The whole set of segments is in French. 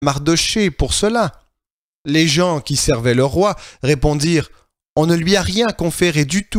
Mardochée pour cela. Les gens qui servaient le roi répondirent « On ne lui a rien conféré du tout. »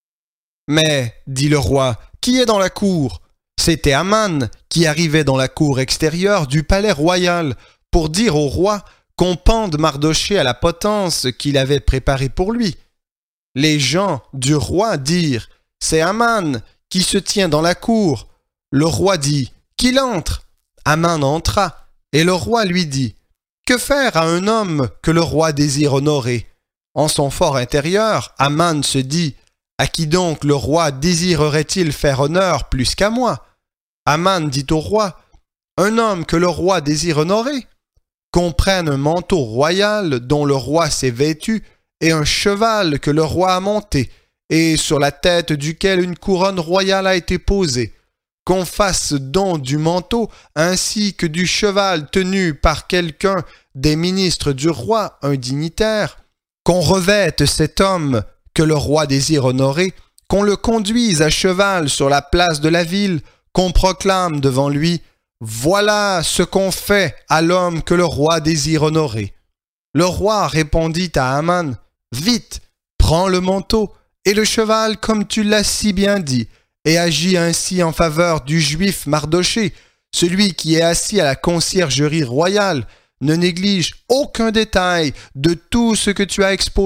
Mais, dit le roi, qui est dans la cour? C'était Aman qui arrivait dans la cour extérieure du palais royal pour dire au roi qu'on pende Mardochée à la potence qu'il avait préparée pour lui. Les gens du roi dirent « C'est Aman qui se tient dans la cour. » Le roi dit « Qu'il entre !» Aman entra, et le roi lui dit « Que faire à un homme que le roi désire honorer ?» En son fort intérieur, Aman se dit « À qui donc le roi désirerait-il faire honneur plus qu'à moi ?» Aman dit au roi « Un homme que le roi désire honorer, qu'on prenne un manteau royal dont le roi s'est vêtu, et un cheval que le roi a monté, et sur la tête duquel une couronne royale a été posée, qu'on fasse don du manteau ainsi que du cheval tenu par quelqu'un des ministres du roi, un dignitaire, qu'on revête cet homme que le roi désire honorer, qu'on le conduise à cheval sur la place de la ville, qu'on proclame devant lui « Voilà ce qu'on fait à l'homme que le roi désire honorer. » Le roi répondit à Aman « Vite, prends le manteau et le cheval comme tu l'as si bien dit, et agis ainsi en faveur du juif Mardochée, celui qui est assis à la conciergerie royale. Ne néglige aucun détail de tout ce que tu as exposé. »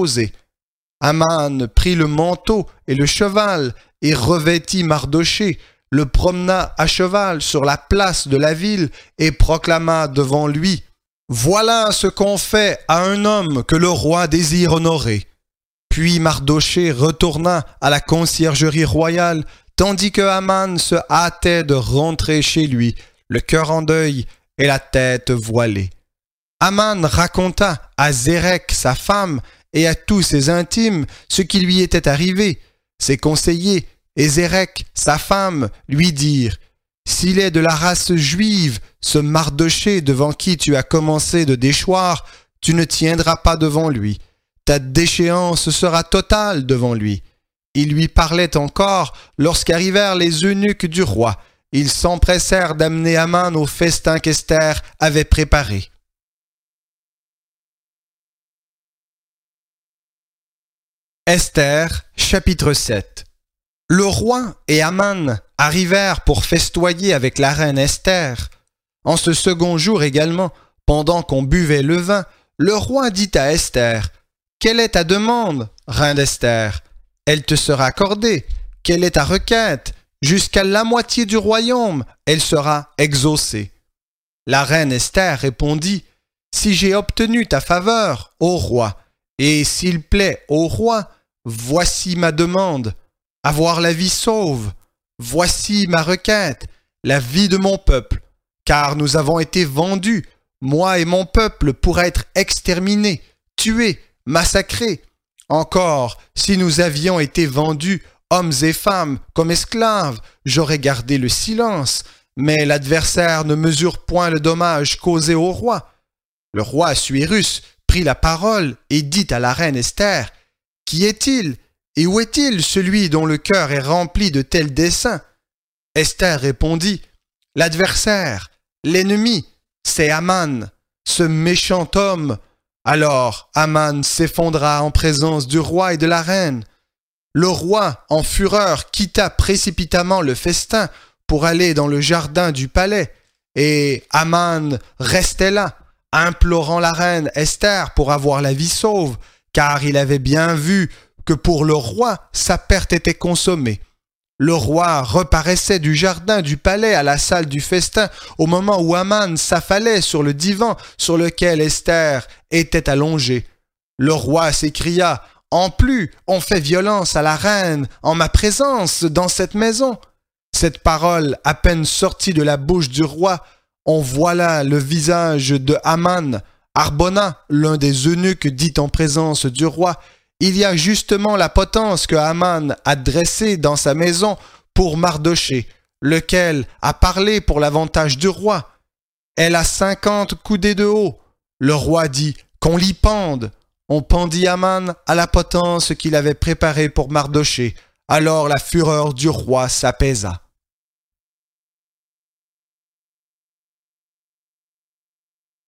Aman prit le manteau et le cheval et revêtit Mardochée, le promena à cheval sur la place de la ville et proclama devant lui « Voilà ce qu'on fait à un homme que le roi désire honorer. » Puis Mardochée retourna à la conciergerie royale, tandis que Aman se hâtait de rentrer chez lui, le cœur en deuil et la tête voilée. Aman raconta à Zérech, sa femme, et à tous ses intimes ce qui lui était arrivé. Ses conseillers et Zérech, sa femme, lui dirent « S'il est de la race juive, ce Mardochée devant qui tu as commencé de déchoir, tu ne tiendras pas devant lui. Ta déchéance sera totale devant lui. » Il lui parlait encore lorsqu'arrivèrent les eunuques du roi. Ils s'empressèrent d'amener Aman au festin qu'Esther avait préparé. Esther, chapitre 7. Le roi et Aman arrivèrent pour festoyer avec la reine Esther. En ce second jour également, pendant qu'on buvait le vin, le roi dit à Esther « Quelle est ta demande, reine Esther ? Elle te sera accordée. Quelle est ta requête ? Jusqu'à la moitié du royaume, elle sera exaucée. » La reine Esther répondit « Si j'ai obtenu ta faveur, ô roi, et s'il plaît au roi, voici ma demande. Avoir la vie sauve. Voici ma requête, la vie de mon peuple, car nous avons été vendus, moi et mon peuple, pour être exterminés, tués, massacrés. Encore, si nous avions été vendus, hommes et femmes, comme esclaves, j'aurais gardé le silence, mais l'adversaire ne mesure point le dommage causé au roi. » Le roi Assuérus prit la parole et dit à la reine Esther « Qui est-il et où est-il celui dont le cœur est rempli de tels desseins ?» Esther répondit « L'adversaire, l'ennemi, c'est Aman, ce méchant homme. » Alors Aman s'effondra en présence du roi et de la reine. Le roi, en fureur, quitta précipitamment le festin pour aller dans le jardin du palais, et Aman restait là, implorant la reine Esther pour avoir la vie sauve, car il avait bien vu que pour le roi, sa perte était consommée. Le roi reparaissait du jardin du palais à la salle du festin au moment où Aman s'affalait sur le divan sur lequel Esther était allongée. Le roi s'écria « En plus, on fait violence à la reine en ma présence dans cette maison. » Cette parole à peine sortie de la bouche du roi, on voit là le visage de Aman. Harbona, l'un des eunuques, dit en présence du roi « Il y a justement la potence que Aman a dressée dans sa maison pour Mardochée, lequel a parlé pour l'avantage du roi. Elle a 50 coudées de haut. » Le roi dit « Qu'on l'y pende. » On pendit Aman à la potence qu'il avait préparée pour Mardochée. Alors la fureur du roi s'apaisa.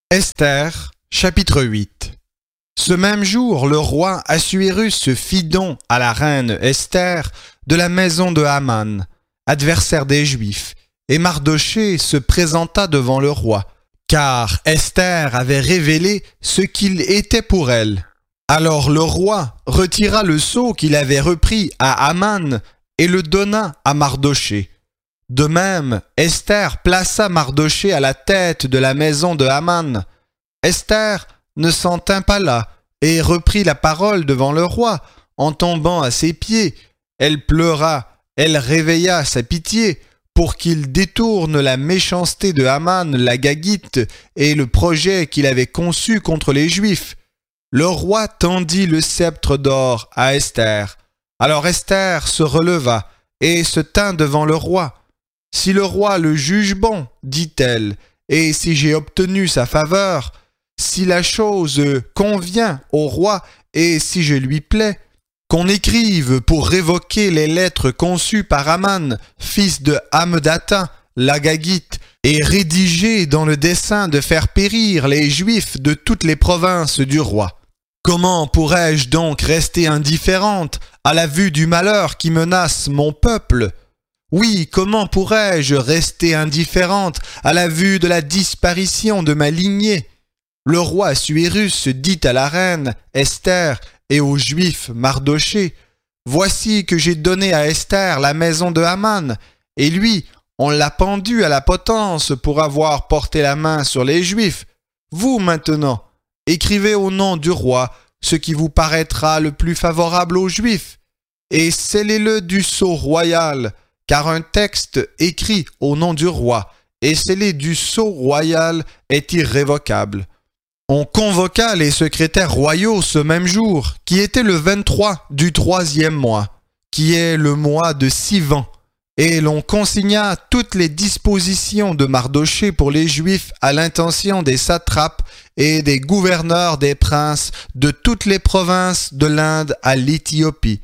Esther, chapitre 8. Ce même jour, le roi Assuérus fit don à la reine Esther de la maison de Haman, adversaire des Juifs, et Mardochée se présenta devant le roi, car Esther avait révélé ce qu'il était pour elle. Alors le roi retira le sceau qu'il avait repris à Haman et le donna à Mardochée. De même, Esther plaça Mardochée à la tête de la maison de Haman. Esther ne s'en tint pas là et reprit la parole devant le roi en tombant à ses pieds. Elle pleura, elle réveilla sa pitié pour qu'il détourne la méchanceté de Haman l'Agagite et le projet qu'il avait conçu contre les Juifs. Le roi tendit le sceptre d'or à Esther. Alors Esther se releva et se tint devant le roi. « Si le roi le juge bon, dit-elle, et si j'ai obtenu sa faveur, si la chose convient au roi et si je lui plais, qu'on écrive pour révoquer les lettres conçues par Haman, fils de Hammedatha, l'Agagite, et rédigées dans le dessein de faire périr les Juifs de toutes les provinces du roi. Comment pourrais-je donc rester indifférente à la vue du malheur qui menace mon peuple ? Oui, comment pourrais-je rester indifférente à la vue de la disparition de ma lignée ? Le roi Assuérus dit à la reine Esther et aux Juifs Mardochée, « Voici que j'ai donné à Esther la maison de Haman, et lui, on l'a pendu à la potence pour avoir porté la main sur les Juifs. Vous maintenant, écrivez au nom du roi ce qui vous paraîtra le plus favorable aux Juifs, et scellez-le du sceau royal, car un texte écrit au nom du roi et scellé du sceau royal est irrévocable. » On convoqua les secrétaires royaux ce même jour, qui était le 23 du 3e mois, qui est le mois de Sivan, et l'on consigna toutes les dispositions de Mardochée pour les Juifs à l'intention des satrapes et des gouverneurs des princes de toutes les provinces de l'Inde à l'Éthiopie.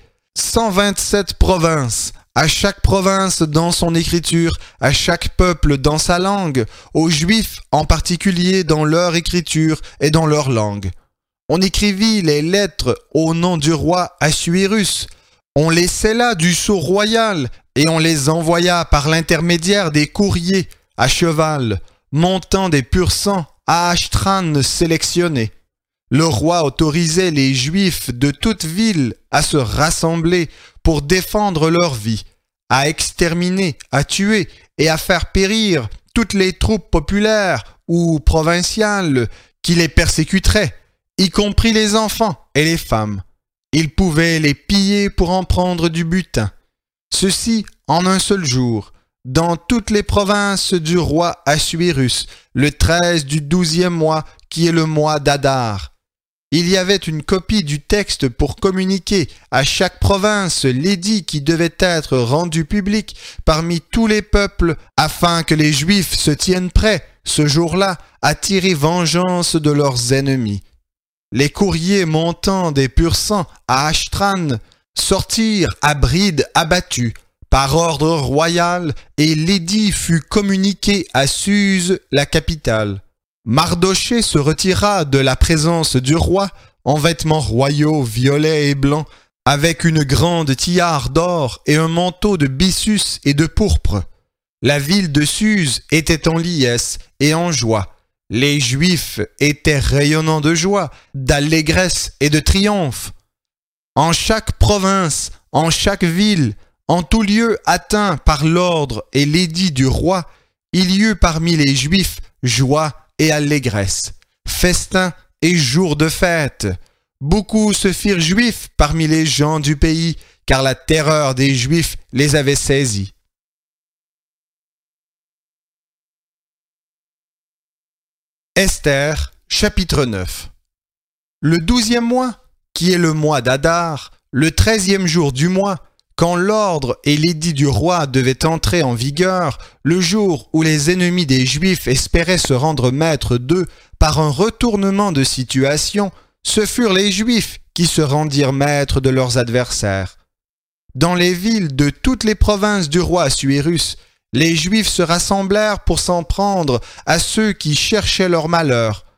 127 provinces, à chaque province dans son écriture, à chaque peuple dans sa langue, aux Juifs en particulier dans leur écriture et dans leur langue. On écrivit les lettres au nom du roi Assuérus. On les scella du sceau royal et on les envoya par l'intermédiaire des courriers à cheval, montant des pur sang à Ashtran sélectionné. Le roi autorisait les Juifs de toute ville à se rassembler pour défendre leur vie, à exterminer, à tuer et à faire périr toutes les troupes populaires ou provinciales qui les persécuteraient, y compris les enfants et les femmes. Ils pouvaient les piller pour en prendre du butin. Ceci en un seul jour, dans toutes les provinces du roi Assuérus, le 13 du 12e mois, qui est le mois d'Adar. Il y avait une copie du texte pour communiquer à chaque province l'édit qui devait être rendu public parmi tous les peuples afin que les Juifs se tiennent prêts, ce jour-là, à tirer vengeance de leurs ennemis. Les courriers montant des pur sang à Ashtran sortirent à bride abattue par ordre royal et l'édit fut communiqué à Suse, la capitale. Mardochée se retira de la présence du roi en vêtements royaux violets et blancs, avec une grande tiare d'or et un manteau de byssus et de pourpre. La ville de Suse était en liesse et en joie. Les Juifs étaient rayonnants de joie, d'allégresse et de triomphe. En chaque province, en chaque ville, en tout lieu atteint par l'ordre et l'édit du roi, il y eut parmi les Juifs joie et allégresse, festin et jours de fête. Beaucoup se firent juifs parmi les gens du pays, car la terreur des Juifs les avait saisis. Esther, chapitre 9. Le 12e mois, qui est le mois d'Adar, le 13e jour du mois, quand l'ordre et l'édit du roi devaient entrer en vigueur, le jour où les ennemis des Juifs espéraient se rendre maîtres d'eux par un retournement de situation, ce furent les Juifs qui se rendirent maîtres de leurs adversaires. Dans les villes de toutes les provinces du roi Assuérus, les Juifs se rassemblèrent pour s'en prendre à ceux qui cherchaient leur malheur,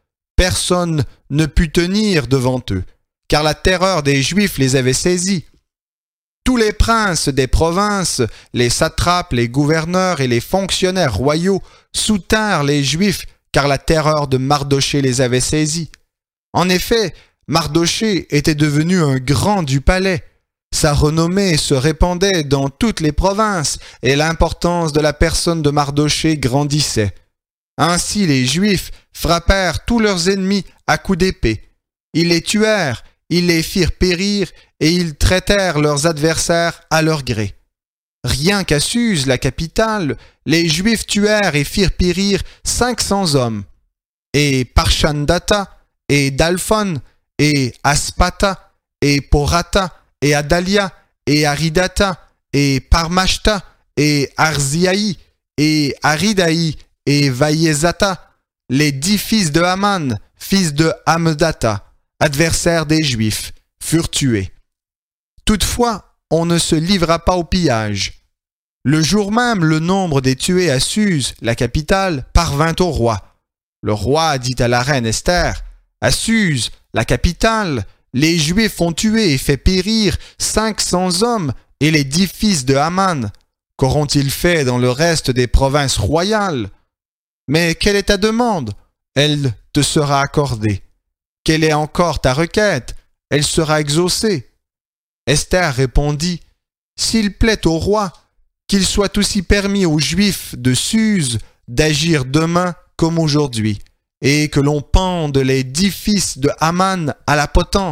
personne ne put tenir devant eux, car la terreur des Juifs les avait saisis. Tous les princes des provinces, les satrapes, les gouverneurs et les fonctionnaires royaux soutinrent les Juifs, car la terreur de Mardochée les avait saisis. En effet, Mardochée était devenu un grand du palais. Sa renommée se répandait dans toutes les provinces et l'importance de la personne de Mardochée grandissait. Ainsi les Juifs frappèrent tous leurs ennemis à coups d'épée. Ils les tuèrent, ils les firent périr et ils traitèrent leurs adversaires à leur gré. Rien qu'à Suse, la capitale, les Juifs tuèrent et firent périr 500 hommes. Et Parshandata, et Dalphon, et Aspata, et Porata, et Adalia, et Aridata, et Parmashta, et Arziaï, et Aridaï, et Vaïezata, les 10 fils de Haman, fils de Hamdata, adversaires des Juifs, furent tués. Toutefois, on ne se livra pas au pillage. Le jour même, le nombre des tués à Suse, la capitale, parvint au roi. Le roi dit à la reine Esther, « À Suse, la capitale, les Juifs ont tué et fait périr 500 hommes et les 10 fils de Haman. Qu'auront-ils fait dans le reste des provinces royales? Mais quelle est ta demande? Elle te sera accordée. Quelle est encore ta requête? Elle sera exaucée. » Esther répondit, « S'il plaît au roi, qu'il soit aussi permis aux Juifs de Suse d'agir demain comme aujourd'hui, et que l'on pende les 10 fils de Haman à la potence. »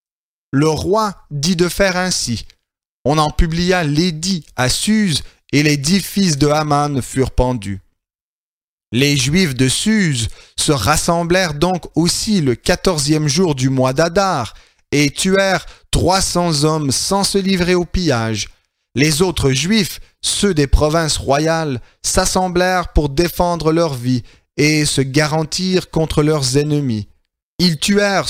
Le roi dit de faire ainsi. On en publia l'édit à Suse, et les 10 fils de Haman furent pendus. Les Juifs de Suse se rassemblèrent donc aussi le 14e jour du mois d'Adar, et tuèrent 300 hommes sans se livrer au pillage. Les autres Juifs, ceux des provinces royales, s'assemblèrent pour défendre leur vie et se garantir contre leurs ennemis. Ils tuèrent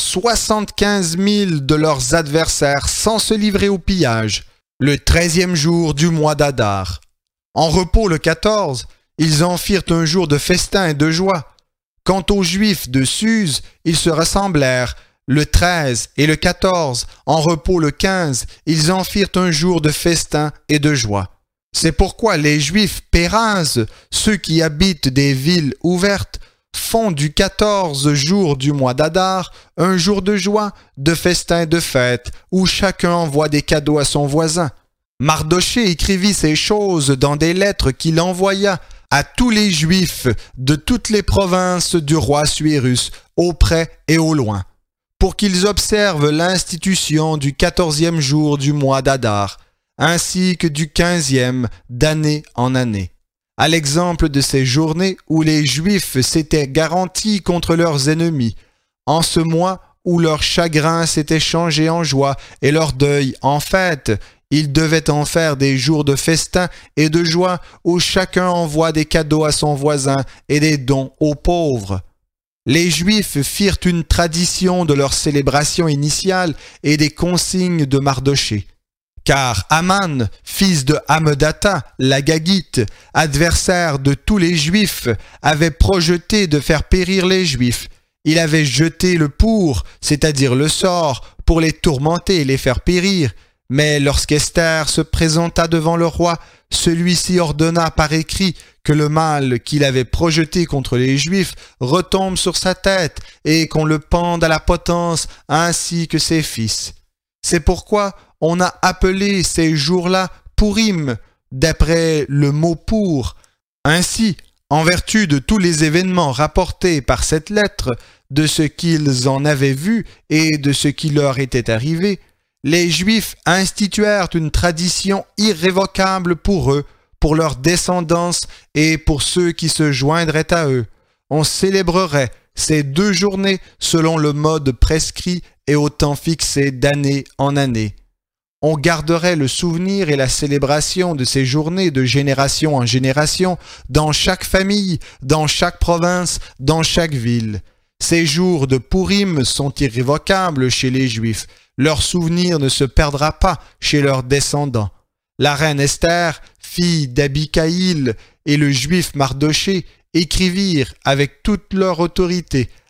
75 000 de leurs adversaires sans se livrer au pillage, le 13e jour du mois d'Adar. En repos le 14, ils en firent un jour de festin et de joie. Quant aux Juifs de Suse, ils se rassemblèrent le 13 et le 14, en repos le 15, ils en firent un jour de festin et de joie. C'est pourquoi les Juifs pérazes, ceux qui habitent des villes ouvertes, font du 14 jour du mois d'Adar un jour de joie, de festin et de fête, où chacun envoie des cadeaux à son voisin. Mardochée écrivit ces choses dans des lettres qu'il envoya à tous les Juifs de toutes les provinces du roi Assuérus, au près et au loin, pour qu'ils observent l'institution du 14e jour du mois d'Adar, ainsi que du 15e d'année en année, à l'exemple de ces journées où les Juifs s'étaient garantis contre leurs ennemis, en ce mois où leur chagrin s'était changé en joie et leur deuil en fête. Ils devaient en faire des jours de festin et de joie où chacun envoie des cadeaux à son voisin et des dons aux pauvres. Les Juifs firent une tradition de leur célébration initiale et des consignes de Mardochée. Car Haman, fils de Hamedata, l'Agagite, adversaire de tous les Juifs, avait projeté de faire périr les Juifs. Il avait jeté le pour, c'est-à-dire le sort, pour les tourmenter et les faire périr. Mais lorsqu'Esther se présenta devant le roi, celui-ci ordonna par écrit que le mal qu'il avait projeté contre les Juifs retombe sur sa tête et qu'on le pende à la potence ainsi que ses fils. C'est pourquoi on a appelé ces jours-là Pourim, d'après le mot pour. Ainsi, en vertu de tous les événements rapportés par cette lettre, de ce qu'ils en avaient vu et de ce qui leur était arrivé, les Juifs instituèrent une tradition irrévocable pour eux, pour leur descendance et pour ceux qui se joindraient à eux. On célébrerait ces 2 journées selon le mode prescrit et au temps fixé d'année en année. On garderait le souvenir et la célébration de ces journées de génération en génération dans chaque famille, dans chaque province, dans chaque ville. Ces jours de Pourim sont irrévocables chez les Juifs. Leur souvenir ne se perdra pas chez leurs descendants. La reine Esther, fille d'Abikaïl, et le juif Mardochée écrivirent avec toute leur autorité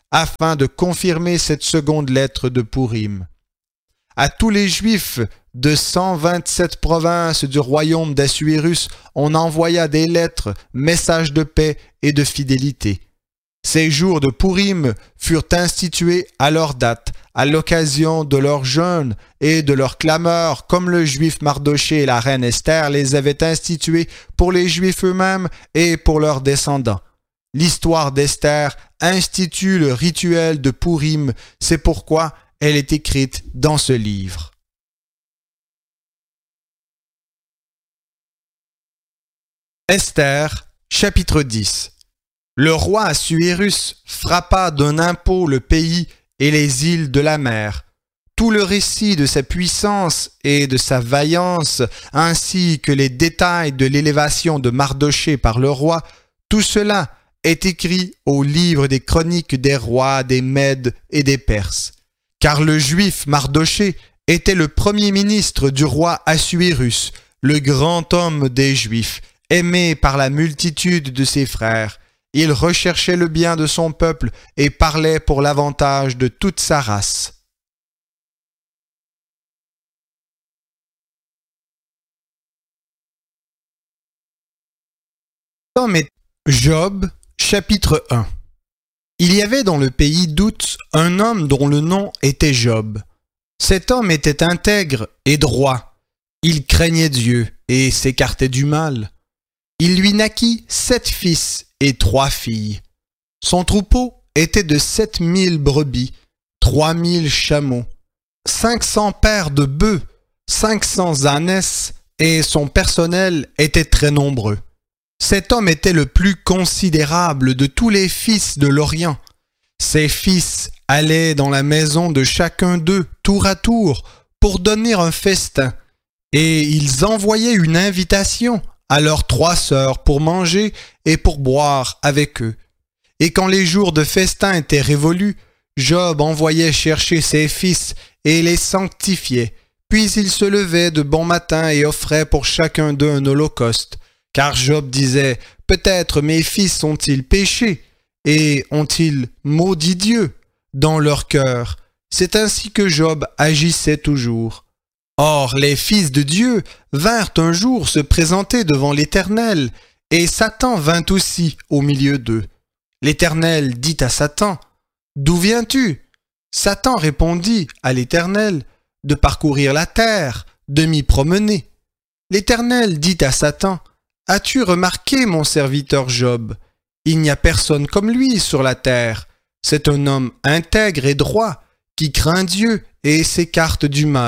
afin de confirmer cette seconde lettre de Pourim. À tous les Juifs de 127 provinces du royaume d'Assuérus, on envoya des lettres, messages de paix et de fidélité. Ces jours de Pourim furent institués à leur date, à l'occasion de leur jeûne et de leur clameur, comme le juif Mardoché et la reine Esther les avaient institués pour les Juifs eux-mêmes et pour leurs descendants. L'histoire d'Esther institue le rituel de Pourim, c'est pourquoi elle est écrite dans ce livre. Esther, chapitre 10. Le roi Assuérus frappa d'un impôt le pays et les îles de la mer. Tout le récit de sa puissance et de sa vaillance, ainsi que les détails de l'élévation de Mardoché par le roi, tout cela est écrit au livre des chroniques des rois, des Mèdes et des Perses. Car le juif Mardoché était le premier ministre du roi Assuérus, le grand homme des Juifs, aimé par la multitude de ses frères. Il recherchait le bien de son peuple et parlait pour l'avantage de toute sa race. Job, chapitre 1. Il y avait dans le pays d'Ouz un homme dont le nom était Job. Cet homme était intègre et droit. Il craignait Dieu et s'écartait du mal. Il lui naquit 7 fils et 3 filles. Son troupeau était de 7000 brebis, 3000 chameaux, 500 paires de bœufs, 500 ânesses, et son personnel était très nombreux. Cet homme était le plus considérable de tous les fils de l'Orient. Ses fils allaient dans la maison de chacun d'eux, tour à tour, pour donner un festin, et ils envoyaient une invitation à leurs 3 sœurs pour manger et pour boire avec eux. Et quand les jours de festin étaient révolus, Job envoyait chercher ses fils et les sanctifiait. Puis il se levait de bon matin et offrait pour chacun d'eux un holocauste. Car Job disait, « Peut-être mes fils ont-ils péché et ont-ils maudit Dieu dans leur cœur ?» C'est ainsi que Job agissait toujours. Or, les fils de Dieu vinrent un jour se présenter devant l'Éternel, et Satan vint aussi au milieu d'eux. L'Éternel dit à Satan, « D'où viens-tu » Satan répondit à l'Éternel, « De parcourir la terre, de m'y promener. » L'Éternel dit à Satan, « As-tu remarqué mon serviteur Job? Il n'y a personne comme lui sur la terre. C'est un homme intègre et droit, qui craint Dieu et s'écarte du mal. »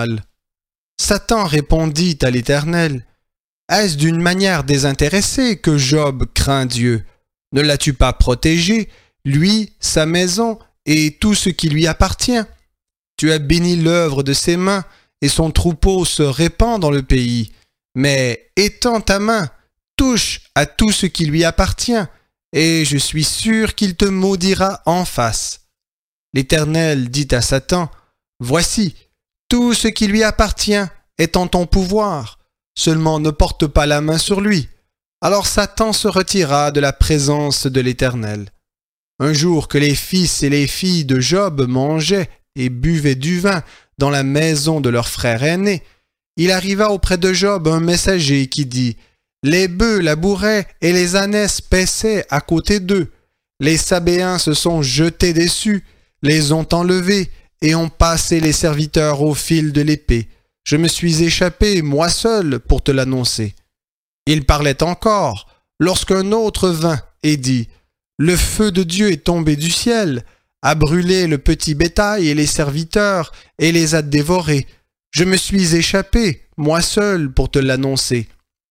Satan répondit à l'Éternel, « Est-ce d'une manière désintéressée que Job craint Dieu? Ne l'as-tu pas protégé, lui, sa maison et tout ce qui lui appartient? Tu as béni l'œuvre de ses mains et son troupeau se répand dans le pays. Mais étends ta main, touche à tout ce qui lui appartient, et je suis sûr qu'il te maudira en face. » L'Éternel dit à Satan, « Voici, tout ce qui lui appartient est en ton pouvoir, seulement ne porte pas la main sur lui. » Alors Satan se retira de la présence de l'Éternel. Un jour que les fils et les filles de Job mangeaient et buvaient du vin dans la maison de leur frère aîné, il arriva auprès de Job un messager qui dit, « Les bœufs labouraient et les ânesses paissaient à côté d'eux. Les Sabéens se sont jetés dessus, les ont enlevés et ont passé les serviteurs au fil de l'épée. Je me suis échappé, moi seul, pour te l'annoncer. » Il parlait encore, lorsqu'un autre vint et dit, « Le feu de Dieu est tombé du ciel, a brûlé le petit bétail et les serviteurs, et les a dévorés. Je me suis échappé, moi seul, pour te l'annoncer. »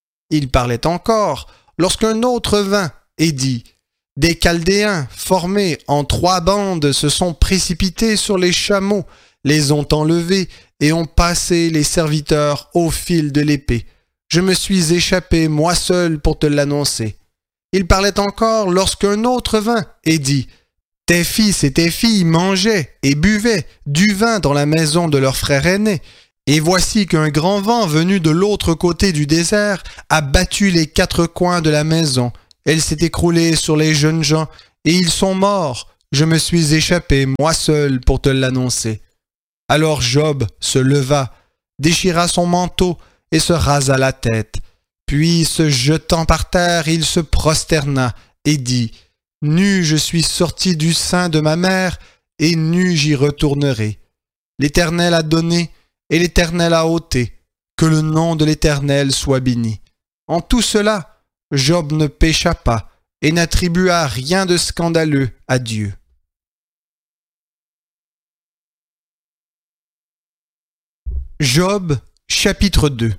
Il parlait encore, lorsqu'un autre vint et dit, « Des Chaldéens, formés en 3 bandes, se sont précipités sur les chameaux, les ont enlevés et ont passé les serviteurs au fil de l'épée. Je me suis échappé, moi seul, pour te l'annoncer. » Il parlait encore lorsqu'un autre vint et dit, « Tes fils et tes filles mangeaient et buvaient du vin dans la maison de leur frère aîné. Et voici qu'un grand vent venu de l'autre côté du désert a battu les 4 coins de la maison. Elle s'est écroulée sur les jeunes gens, et ils sont morts, je me suis échappé moi seul pour te l'annoncer. » Alors Job se leva, déchira son manteau et se rasa la tête. Puis, se jetant par terre, il se prosterna et dit « Nu je suis sorti du sein de ma mère, et nu j'y retournerai. L'Éternel a donné, et l'Éternel a ôté. Que le nom de l'Éternel soit béni. » En tout cela, Job ne pécha pas et n'attribua rien de scandaleux à Dieu. Job, chapitre 2.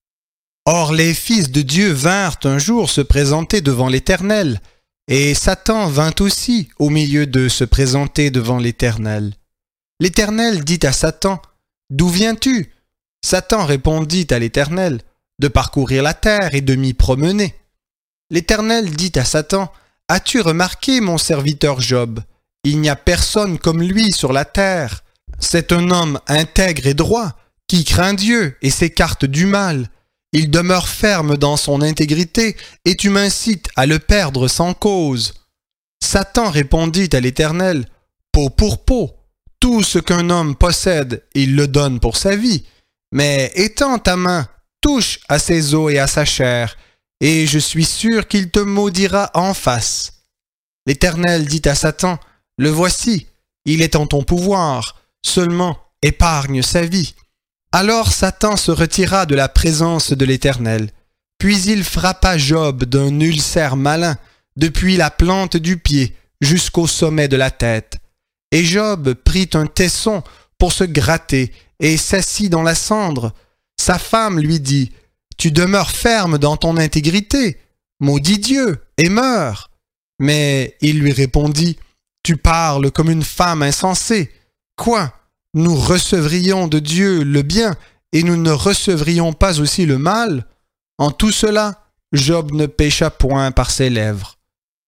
Or les fils de Dieu vinrent un jour se présenter devant l'Éternel, et Satan vint aussi au milieu d'eux se présenter devant l'Éternel. L'Éternel dit à Satan, « D'où viens-tu » Satan répondit à l'Éternel, « De parcourir la terre et de m'y promener. » L'Éternel dit à Satan, « As-tu remarqué mon serviteur Job? Il n'y a personne comme lui sur la terre. C'est un homme intègre et droit, qui craint Dieu et s'écarte du mal. Il demeure ferme dans son intégrité, et tu m'incites à le perdre sans cause. » Satan répondit à l'Éternel, « Peau pour peau, tout ce qu'un homme possède, il le donne pour sa vie. Mais étends ta main, touche à ses os et à sa chair, et je suis sûr qu'il te maudira en face. » L'Éternel dit à Satan, « Le voici, il est en ton pouvoir, seulement épargne sa vie. » Alors Satan se retira de la présence de l'Éternel. Puis il frappa Job d'un ulcère malin, depuis la plante du pied jusqu'au sommet de la tête. Et Job prit un tesson pour se gratter et s'assit dans la cendre. Sa femme lui dit, « Tu demeures ferme dans ton intégrité, maudis Dieu et meurs. » Mais il lui répondit, « Tu parles comme une femme insensée. Quoi? Nous recevrions de Dieu le bien et nous ne recevrions pas aussi le mal? » En tout cela, Job ne pécha point par ses lèvres.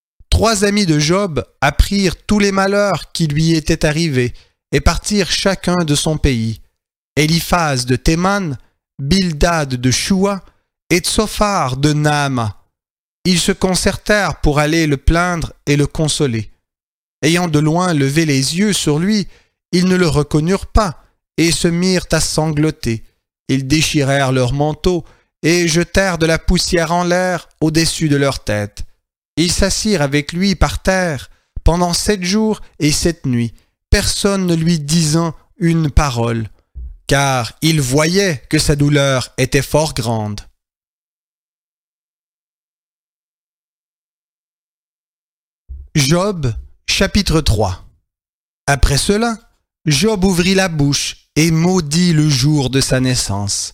3 amis de Job apprirent tous les malheurs qui lui étaient arrivés et partirent chacun de son pays. Éliphaz de Théman, Bildad de Shua et Tsophar de Naama. Ils se concertèrent pour aller le plaindre et le consoler. Ayant de loin levé les yeux sur lui, ils ne le reconnurent pas et se mirent à sangloter. Ils déchirèrent leurs manteaux et jetèrent de la poussière en l'air au-dessus de leur tête. Ils s'assirent avec lui par terre pendant 7 jours et 7 nuits, personne ne lui disant une parole, car ils voyaient que sa douleur était fort grande. Job, chapitre 3. Après cela, Job ouvrit la bouche et maudit le jour de sa naissance.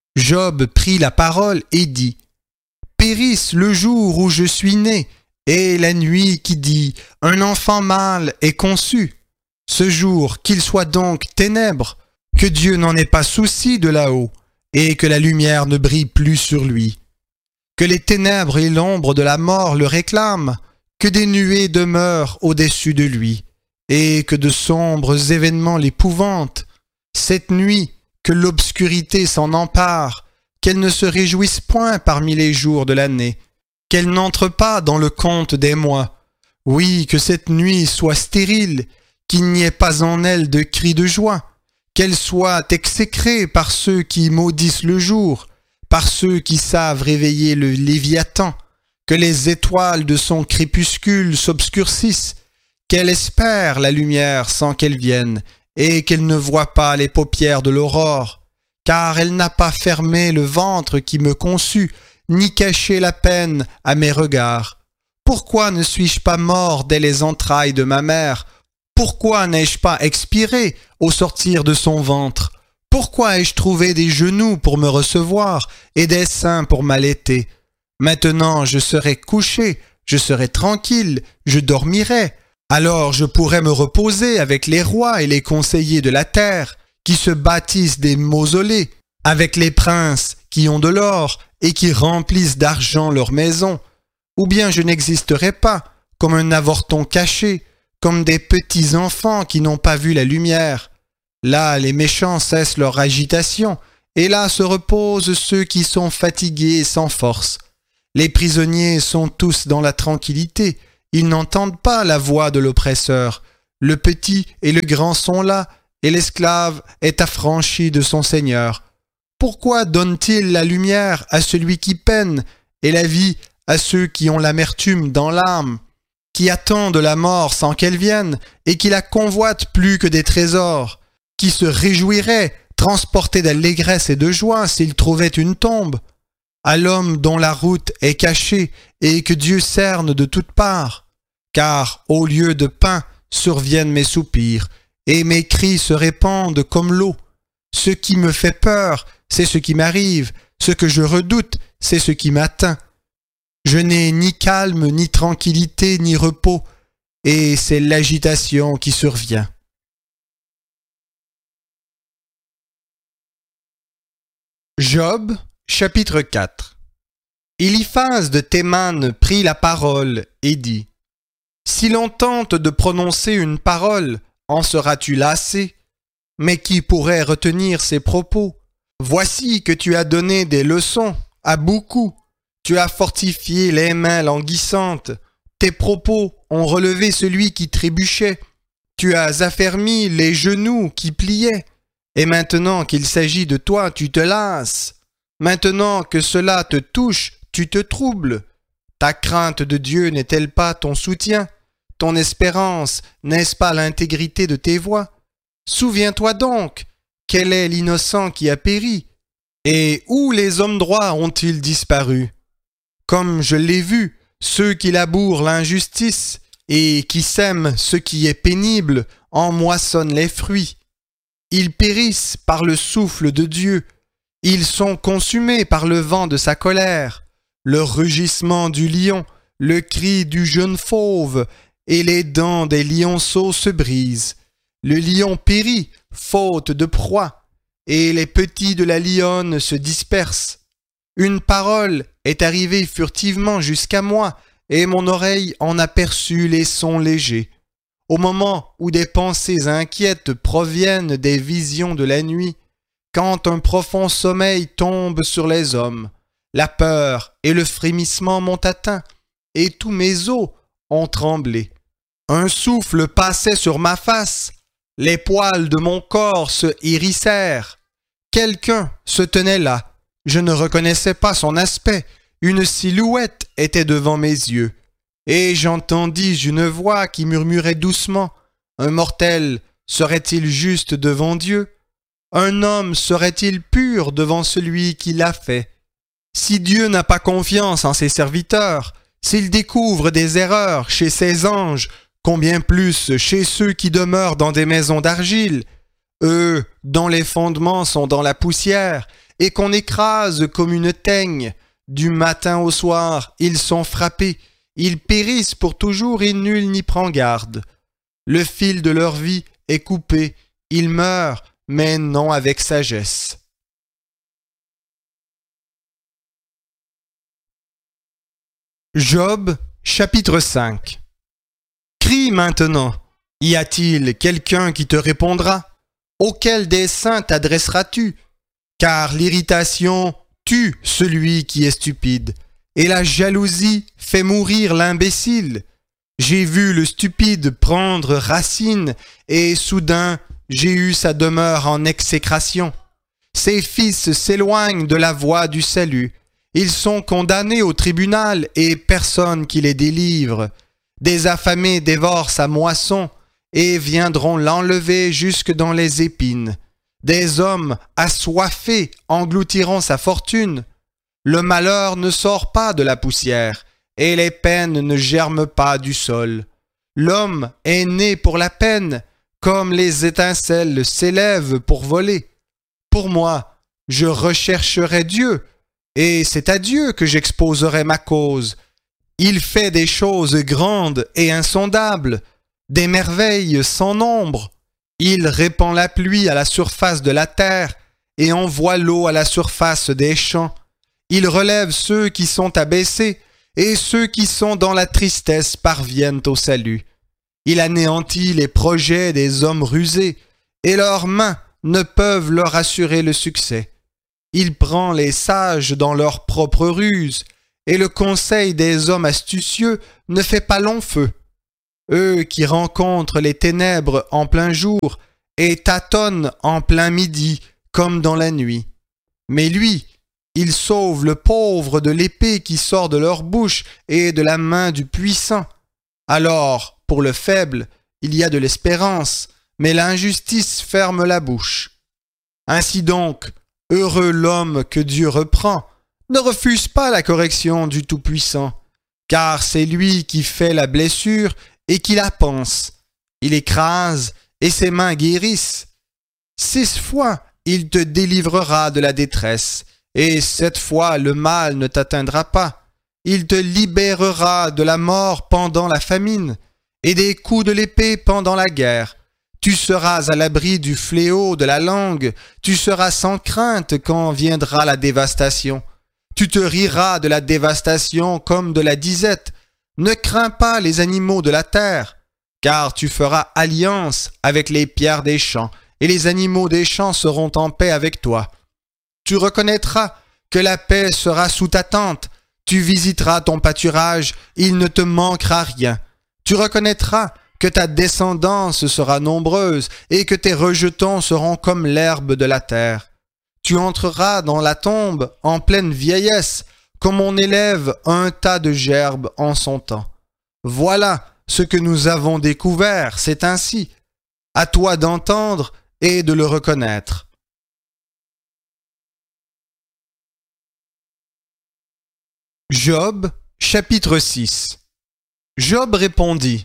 Job prit la parole et dit, « Périsse le jour où je suis né, et la nuit qui dit, un enfant mâle est conçu. Ce jour, qu'il soit donc ténèbres, que Dieu n'en ait pas souci de là-haut, et que la lumière ne brille plus sur lui. Que les ténèbres et l'ombre de la mort le réclament, que des nuées demeurent au-dessus de lui, et que de sombres événements l'épouvantent. Cette nuit, que l'obscurité s'en empare, qu'elle ne se réjouisse point parmi les jours de l'année, qu'elle n'entre pas dans le compte des mois. Oui, que cette nuit soit stérile, qu'il n'y ait pas en elle de cris de joie, qu'elle soit exécrée par ceux qui maudissent le jour, par ceux qui savent réveiller le Léviathan, que les étoiles de son crépuscule s'obscurcissent, qu'elle espère la lumière sans qu'elle vienne, et qu'elle ne voit pas les paupières de l'aurore, car elle n'a pas fermé le ventre qui me conçut, ni caché la peine à mes regards. Pourquoi ne suis-je pas mort dès les entrailles de ma mère? Pourquoi n'ai-je pas expiré au sortir de son ventre? Pourquoi ai-je trouvé des genoux pour me recevoir et des seins pour m'allaiter? Maintenant je serai couché, je serai tranquille, je dormirai. Alors je pourrais me reposer avec les rois et les conseillers de la terre, qui se bâtissent des mausolées, avec les princes qui ont de l'or et qui remplissent d'argent leurs maisons. Ou bien je n'existerai pas, comme un avorton caché, comme des petits enfants qui n'ont pas vu la lumière. Là les méchants cessent leur agitation, et là se reposent ceux qui sont fatigués et sans force. Les prisonniers sont tous dans la tranquillité, Ils n'entendent pas la voix de l'oppresseur. Le petit et le grand sont là, et l'esclave est affranchi de son Seigneur. Pourquoi donne-t-il la lumière à celui qui peine, et la vie à ceux qui ont l'amertume dans l'âme, qui attendent la mort sans qu'elle vienne, et qui la convoitent plus que des trésors, qui se réjouiraient, transportés d'allégresse et de joie s'ils trouvaient une tombe, à l'homme dont la route est cachée et que Dieu cerne de toutes parts, car au lieu de pain surviennent mes soupirs, et mes cris se répandent comme l'eau. Ce qui me fait peur, c'est ce qui m'arrive, ce que je redoute, c'est ce qui m'atteint. Je n'ai ni calme, ni tranquillité, ni repos, et c'est l'agitation qui survient. Job, chapitre 4. Eliphaz de Théman prit la parole et dit : Si l'on tente de prononcer une parole, en seras-tu lassé ? Mais qui pourrait retenir ces propos ? Voici que tu as donné des leçons à beaucoup. Tu as fortifié les mains languissantes. Tes propos ont relevé celui qui trébuchait. Tu as affermi les genoux qui pliaient. Et maintenant qu'il s'agit de toi, tu te lasses. Maintenant que cela te touche, tu te troubles. Ta crainte de Dieu n'est-elle pas ton soutien ? Ton espérance, n'est-ce pas l'intégrité de tes voies ? Souviens-toi donc, quel est l'innocent qui a péri ? Et où les hommes droits ont-ils disparu ? Comme je l'ai vu, ceux qui labourent l'injustice et qui sèment ce qui est pénible en moissonnent les fruits. Ils périssent par le souffle de Dieu. Ils sont consumés par le vent de sa colère. Le rugissement du lion, le cri du jeune fauve et les dents des lionceaux se brisent. Le lion périt, faute de proie, et les petits de la lionne se dispersent. Une parole est arrivée furtivement jusqu'à moi, et mon oreille en aperçut les sons légers. Au moment où des pensées inquiètes proviennent des visions de la nuit, quand un profond sommeil tombe sur les hommes, la peur et le frémissement m'ont atteint, et tous mes os ont tremblé. Un souffle passait sur ma face, les poils de mon corps se hérissèrent. Quelqu'un se tenait là, je ne reconnaissais pas son aspect, une silhouette était devant mes yeux. Et j'entendis une voix qui murmurait doucement : Un mortel serait-il juste devant Dieu ? Un homme serait-il pur devant celui qui l'a fait ? Si Dieu n'a pas confiance en ses serviteurs, s'il découvre des erreurs chez ses anges, combien plus chez ceux qui demeurent dans des maisons d'argile, eux dont les fondements sont dans la poussière et qu'on écrase comme une teigne. Du matin au soir, ils sont frappés. Ils périssent pour toujours et nul n'y prend garde. Le fil de leur vie est coupé. Ils meurent, mais non avec sagesse. Job, chapitre 5. Crie maintenant. Y a-t-il quelqu'un qui te répondra ? Auquel des saints t'adresseras-tu ? Car l'irritation tue celui qui est stupide, et la jalousie fait mourir l'imbécile. J'ai vu le stupide prendre racine, et soudain j'ai eu sa demeure en exécration. Ses fils s'éloignent de la voie du salut. Ils sont condamnés au tribunal, et personne qui les délivre. Des affamés dévorent sa moisson, et viendront l'enlever jusque dans les épines. Des hommes assoiffés engloutiront sa fortune. Le malheur ne sort pas de la poussière, et les peines ne germent pas du sol. L'homme est né pour la peine, comme les étincelles s'élèvent pour voler. Pour moi, je rechercherai Dieu, et c'est à Dieu que j'exposerai ma cause. Il fait des choses grandes et insondables, des merveilles sans nombre. Il répand la pluie à la surface de la terre et envoie l'eau à la surface des champs. Il relève ceux qui sont abaissés et ceux qui sont dans la tristesse parviennent au salut. Il anéantit les projets des hommes rusés et leurs mains ne peuvent leur assurer le succès. Il prend les sages dans leur propre ruse et le conseil des hommes astucieux ne fait pas long feu. Eux qui rencontrent les ténèbres en plein jour et tâtonnent en plein midi comme dans la nuit. Mais lui, il sauve le pauvre de l'épée qui sort de leur bouche et de la main du puissant. Alors, pour le faible, il y a de l'espérance, mais l'injustice ferme la bouche. Ainsi donc, heureux l'homme que Dieu reprend. Ne refuse pas la correction du Tout-Puissant, car c'est lui qui fait la blessure et qui la panse. Il écrase et ses mains guérissent. 6 fois, il te délivrera de la détresse, et 7 fois le mal ne t'atteindra pas. Il te libérera de la mort pendant la famine, et des coups de l'épée pendant la guerre. Tu seras à l'abri du fléau de la langue, tu seras sans crainte quand viendra la dévastation. Tu te riras de la dévastation comme de la disette. Ne crains pas les animaux de la terre, car tu feras alliance avec les pierres des champs, et les animaux des champs seront en paix avec toi. Tu reconnaîtras que la paix sera sous ta tente, tu visiteras ton pâturage, il ne te manquera rien. Tu reconnaîtras que ta descendance sera nombreuse et que tes rejetons seront comme l'herbe de la terre. Tu entreras dans la tombe en pleine vieillesse, comme on élève un tas de gerbes en son temps. Voilà ce que nous avons découvert, c'est ainsi. À toi d'entendre et de le reconnaître. Job, chapitre 6. Job répondit: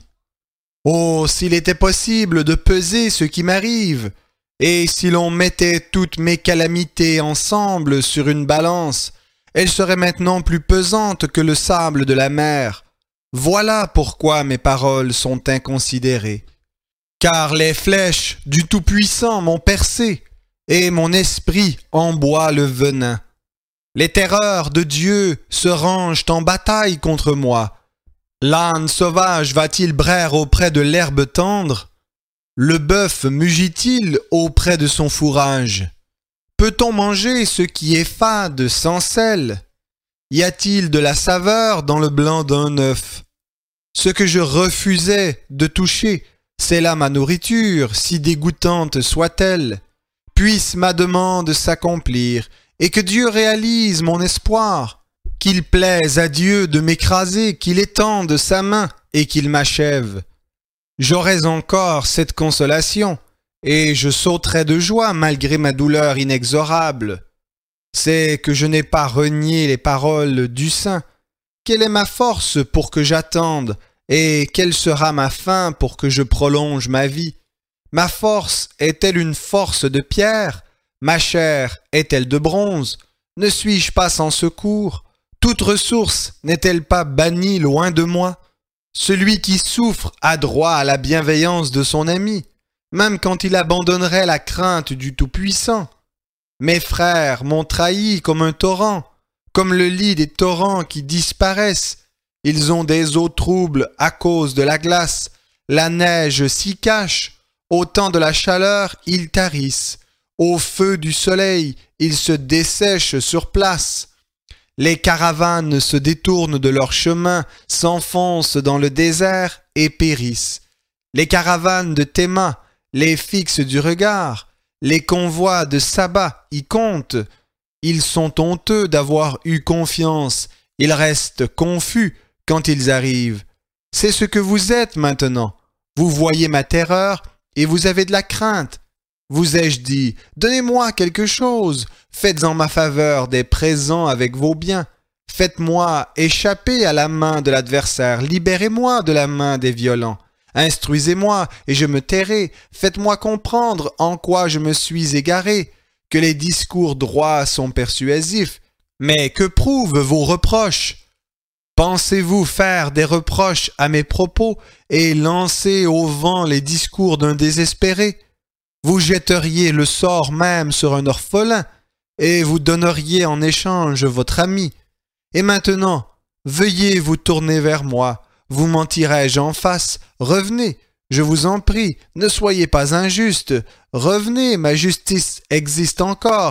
Oh, s'il était possible de peser ce qui m'arrive, et si l'on mettait toutes mes calamités ensemble sur une balance, elles seraient maintenant plus pesantes que le sable de la mer. Voilà pourquoi mes paroles sont inconsidérées. Car les flèches du Tout-Puissant m'ont percé, et mon esprit en boit le venin. Les terreurs de Dieu se rangent en bataille contre moi. L'âne sauvage va-t-il braire auprès de l'herbe tendre? Le bœuf mugit-il auprès de son fourrage? Peut-on manger ce qui est fade sans sel? Y a-t-il de la saveur dans le blanc d'un œuf? Ce que je refusais de toucher, c'est là ma nourriture, si dégoûtante soit-elle. Puisse ma demande s'accomplir, et que Dieu réalise mon espoir. Qu'il plaise à Dieu de m'écraser, qu'il étende sa main et qu'il m'achève. J'aurais encore cette consolation, et je sauterais de joie malgré ma douleur inexorable. C'est que je n'ai pas renié les paroles du Saint. Quelle est ma force pour que j'attende, et quelle sera ma fin pour que je prolonge ma vie? Ma force est-elle une force de pierre? Ma chair est-elle de bronze? Ne suis-je pas sans secours? Toute ressource n'est-elle pas bannie loin de moi? Celui qui souffre a droit à la bienveillance de son ami, même quand il abandonnerait la crainte du Tout-Puissant. Mes frères m'ont trahi comme un torrent, comme le lit des torrents qui disparaissent. Ils ont des eaux troubles à cause de la glace. La neige s'y cache. Au temps de la chaleur, ils tarissent. Au feu du soleil, ils se dessèchent sur place. Les caravanes se détournent de leur chemin, s'enfoncent dans le désert et périssent. Les caravanes de Théma les fixent du regard. Les convois de Saba y comptent. Ils sont honteux d'avoir eu confiance. Ils restent confus quand ils arrivent. C'est ce que vous êtes maintenant. Vous voyez ma terreur et vous avez de la crainte. Vous ai-je dit, donnez-moi quelque chose, faites en ma faveur des présents avec vos biens, faites-moi échapper à la main de l'adversaire, libérez-moi de la main des violents, instruisez-moi et je me tairai, faites-moi comprendre en quoi je me suis égaré, que les discours droits sont persuasifs, mais que prouvent vos reproches? Pensez-vous faire des reproches à mes propos et lancer au vent les discours d'un désespéré? Vous jetteriez le sort même sur un orphelin, et vous donneriez en échange votre ami. Et maintenant, veuillez vous tourner vers moi, vous mentirai-je en face, revenez, je vous en prie, ne soyez pas injuste, revenez, ma justice existe encore,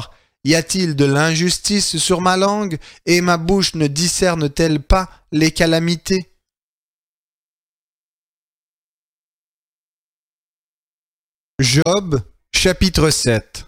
Y a-t-il de l'injustice sur ma langue, et ma bouche ne discerne-t-elle pas les calamités? Job, chapitre 7.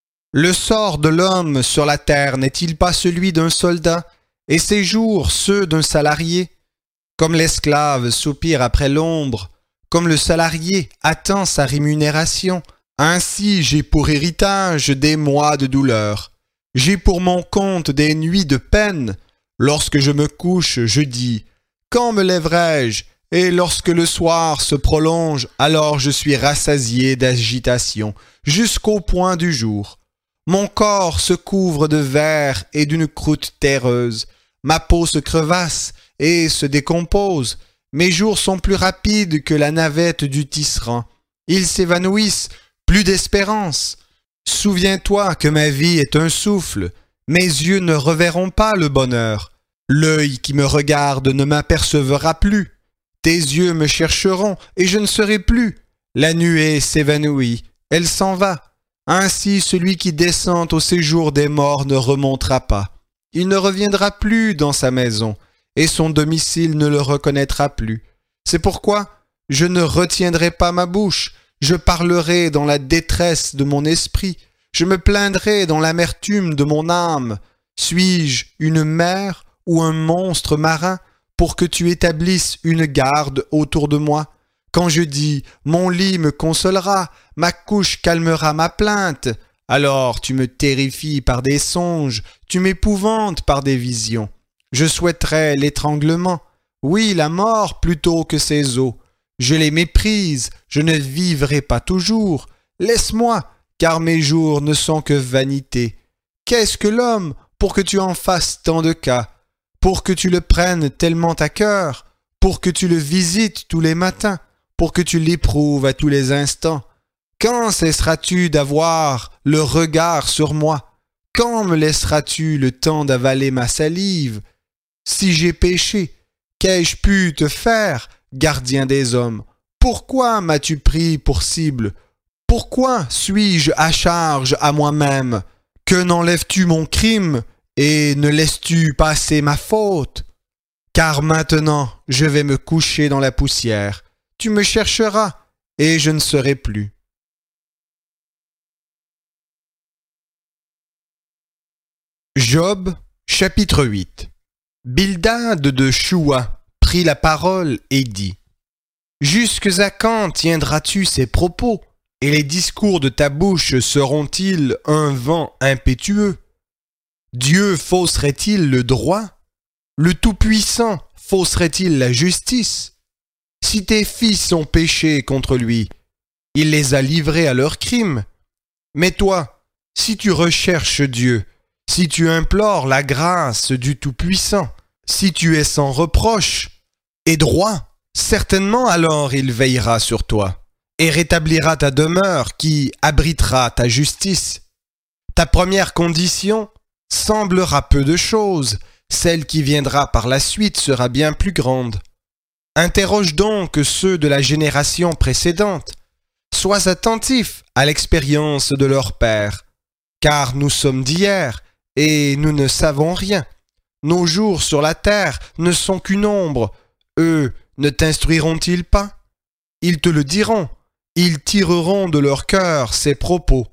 Le sort de l'homme sur la terre n'est-il pas celui d'un soldat, et ses jours ceux d'un salarié? Comme l'esclave soupire après l'ombre, comme le salarié attend sa rémunération, ainsi j'ai pour héritage des mois de douleur. J'ai pour mon compte des nuits de peine. Lorsque je me couche, je dis « Quand me lèverai-je » Et lorsque le soir se prolonge, alors je suis rassasié d'agitation, jusqu'au point du jour. Mon corps se couvre de verre et d'une croûte terreuse. Ma peau se crevasse et se décompose. Mes jours sont plus rapides que la navette du tisserand. Ils s'évanouissent, plus d'espérance. Souviens-toi que ma vie est un souffle. Mes yeux ne reverront pas le bonheur. L'œil qui me regarde ne m'apercevra plus. Tes yeux me chercheront et je ne serai plus. La nuée s'évanouit, elle s'en va. Ainsi celui qui descend au séjour des morts ne remontera pas. Il ne reviendra plus dans sa maison, et son domicile ne le reconnaîtra plus. C'est pourquoi je ne retiendrai pas ma bouche, je parlerai dans la détresse de mon esprit, je me plaindrai dans l'amertume de mon âme. Suis-je une mer ou un monstre marin pour que tu établisses une garde autour de moi? Quand je dis « Mon lit me consolera, ma couche calmera ma plainte », alors tu me terrifies par des songes, tu m'épouvantes par des visions. Je souhaiterais l'étranglement, oui, la mort plutôt que ces eaux. Je les méprise, je ne vivrai pas toujours. Laisse-moi, car mes jours ne sont que vanité. Qu'est-ce que l'homme pour que tu en fasses tant de cas, pour que tu le prennes tellement à cœur, pour que tu le visites tous les matins, pour que tu l'éprouves à tous les instants? Quand cesseras-tu d'avoir le regard sur moi? Quand me laisseras-tu le temps d'avaler ma salive? Si j'ai péché, qu'ai-je pu te faire, gardien des hommes? Pourquoi m'as-tu pris pour cible? Pourquoi suis-je à charge à moi-même? Que n'enlèves-tu mon crime et ne laisses-tu passer ma faute? Car maintenant je vais me coucher dans la poussière. Tu me chercheras et je ne serai plus. Job, chapitre 8. Bildad de Choua prit la parole et dit: Jusque à quand tiendras-tu ces propos, et les discours de ta bouche seront-ils un vent impétueux? Dieu fausserait-il le droit? Le Tout-Puissant fausserait-il la justice? Si tes fils ont péché contre lui, il les a livrés à leurs crimes. Mais toi, si tu recherches Dieu, si tu implores la grâce du Tout-Puissant, si tu es sans reproche et droit, certainement alors il veillera sur toi et rétablira ta demeure qui abritera ta justice. Ta première condition semblera peu de choses, celle qui viendra par la suite sera bien plus grande. Interroge donc ceux de la génération précédente. Sois attentif à l'expérience de leur père, car nous sommes d'hier et nous ne savons rien. Nos jours sur la terre ne sont qu'une ombre. Eux ne t'instruiront-ils pas? Ils te le diront. Ils tireront de leur cœur ces propos.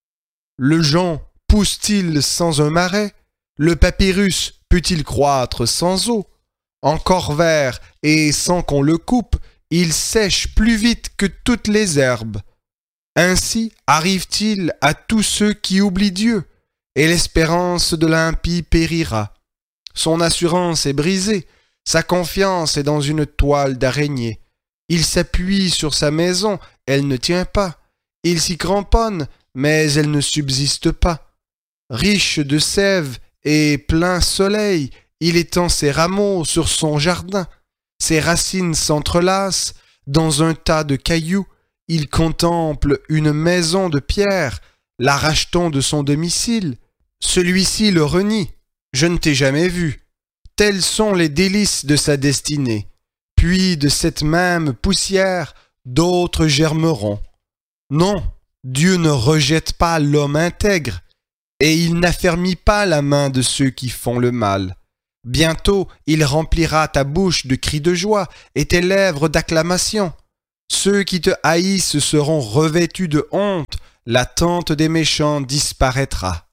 Le jonc pousse-t-il sans un marais? Le papyrus peut-il croître sans eau? Encore vert et sans qu'on le coupe, il sèche plus vite que toutes les herbes. Ainsi arrive-t-il à tous ceux qui oublient Dieu, et l'espérance de l'impie périra. Son assurance est brisée, sa confiance est dans une toile d'araignée. Il s'appuie sur sa maison, elle ne tient pas. Il s'y cramponne, mais elle ne subsiste pas. Riche de sève et plein soleil, il étend ses rameaux sur son jardin. Ses racines s'entrelacent dans un tas de cailloux. Il contemple une maison de pierre. L'arrache-t-on de son domicile? Celui-ci le renie. Je ne t'ai jamais vu. Tels sont les délices de sa destinée. Puis de cette même poussière, d'autres germeront. Non, Dieu ne rejette pas l'homme intègre. et il n'affermit pas la main de ceux qui font le mal. Bientôt il remplira ta bouche de cris de joie et tes lèvres d'acclamations. Ceux qui te haïssent seront revêtus de honte, la tente des méchants disparaîtra.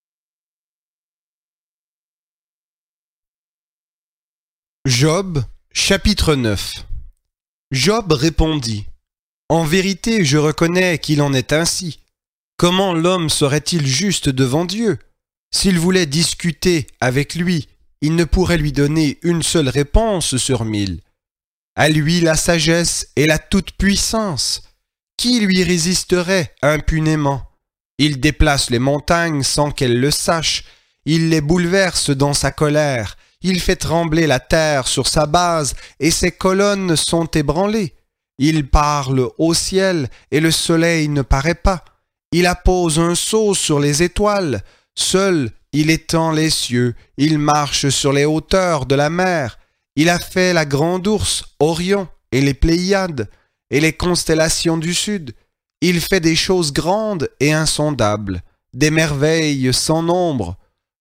Job, chapitre 9. Job répondit: En vérité, je reconnais qu'il en est ainsi. Comment l'homme serait-il juste devant Dieu? S'il voulait discuter avec lui, il ne pourrait lui donner une seule réponse sur 1000. À lui la sagesse et la toute-puissance. Qui lui résisterait impunément? Il déplace les montagnes sans qu'elles le sachent. Il les bouleverse dans sa colère. Il fait trembler la terre sur sa base et ses colonnes sont ébranlées. Il parle au ciel et le soleil ne paraît pas. Il appose un sceau sur les étoiles. Seul, il étend les cieux. Il marche sur les hauteurs de la mer. Il a fait la grande ours, Orion, et les Pléiades, et les constellations du sud. Il fait des choses grandes et insondables, des merveilles sans nombre.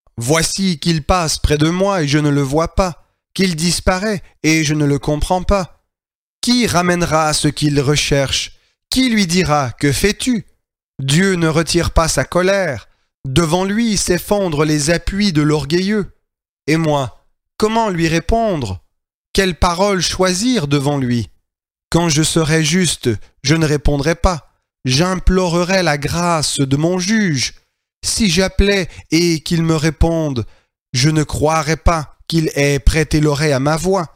Voici qu'il passe près de moi et je ne le vois pas, qu'il disparaît et je ne le comprends pas. Qui ramènera ce qu'il recherche? Qui lui dira: Que fais-tu? Dieu ne retire pas sa colère. Devant lui s'effondrent les appuis de l'orgueilleux. Et moi, comment lui répondre? Quelle parole choisir devant lui? Quand je serai juste, je ne répondrai pas. J'implorerai la grâce de mon juge. Si j'appelais et qu'il me réponde, je ne croirais pas qu'il ait prêté l'oreille à ma voix.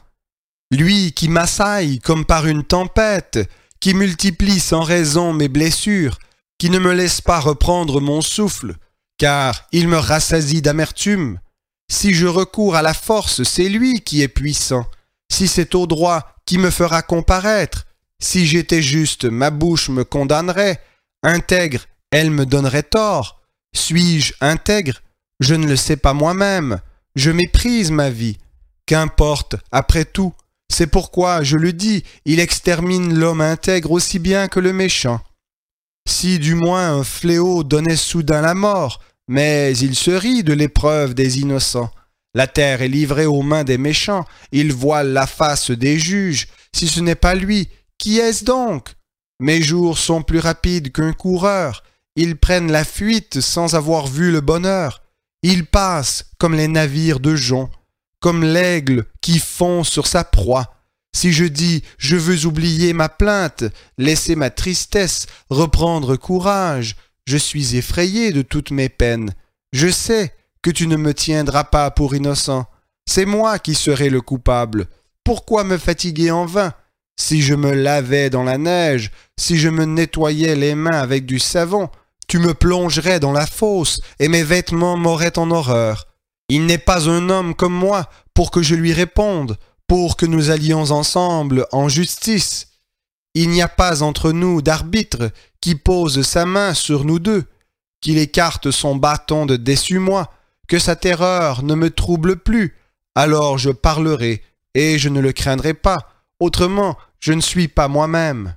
Lui qui m'assaille comme par une tempête, qui multiplie sans raison mes blessures, qui ne me laisse pas reprendre mon souffle, car il me rassasie d'amertume. Si je recours à la force, c'est lui qui est puissant. Si c'est au droit qui me fera comparaître, si j'étais juste, ma bouche me condamnerait. Intègre, elle me donnerait tort. Suis-je intègre? Je ne le sais pas moi-même. Je méprise ma vie. Qu'importe, après tout. C'est pourquoi, je le dis, il extermine l'homme intègre aussi bien que le méchant. Si du moins un fléau donnait soudain la mort, mais il se rit de l'épreuve des innocents. La terre est livrée aux mains des méchants, il voile la face des juges. Si ce n'est pas lui, qui est-ce donc? Mes jours sont plus rapides qu'un coureur. Ils prennent la fuite sans avoir vu le bonheur. Ils passent comme les navires de jonc, comme l'aigle qui fond sur sa proie. Si je dis « je veux oublier ma plainte, laisser ma tristesse, reprendre courage », je suis effrayé de toutes mes peines. Je sais que tu ne me tiendras pas pour innocent. C'est moi qui serai le coupable. Pourquoi me fatiguer en vain? Si je me lavais dans la neige, si je me nettoyais les mains avec du savon, tu me plongerais dans la fosse et mes vêtements m'auraient en horreur. Il n'est pas un homme comme moi pour que je lui réponde, pour que nous allions ensemble en justice. Il n'y a pas entre nous d'arbitre qui pose sa main sur nous deux, qu'il écarte son bâton de dessus moi, que sa terreur ne me trouble plus. Alors je parlerai et je ne le craindrai pas, autrement je ne suis pas moi-même.